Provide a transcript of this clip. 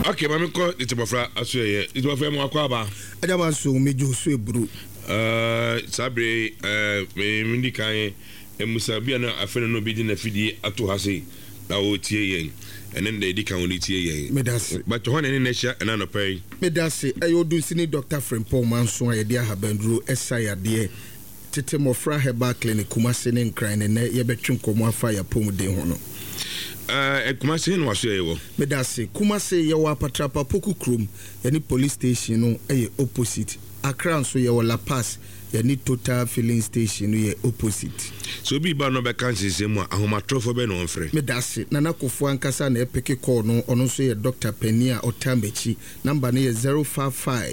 Okay, mami ko itibofra aso ye. Itibofra mo akwa ba. Adama so mejo so eburu. Sabre me ndi kan emusa bia na afene no bi di na fidie ato ha sei. Na o tie yen. Enen de di kan oni tie yen. Medase. But ho ne ne hia na no pay. Medase ayodu sini Dr. Frimpong Manso ye dia habanduro esayade. Tete mofra heba clinic Kumase ne nkran ne ye betwe nkomo afa ya pomuden ho no. Kumase no waso ye wo. Medase Kumase ye wa patrapa poku krom ye ni police station no ye opposite. Accra nso ye wo La Paz ye ni Total filling station no ye opposite. So bi ba no be kan sesemu ahomatrofo be no mfre. Medase Nana Kofo ankasa na epeke call no ono so ye Dr. Penia Otamechi number no ye 055